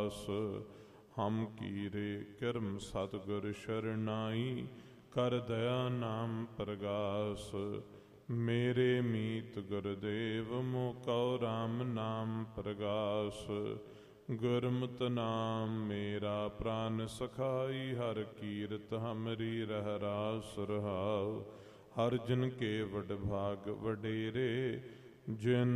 दास। हम कीरे किरम सतगुर शरणाई, कर दया नाम प्रगास। मेरे मीत गुरुदेव मोको राम नाम प्रगास। गुरमत नाम मेरा प्राण सखाई, हर कीरत हमरी रह रास रहाओ। हर जन के वड भाग वडेरे, जिन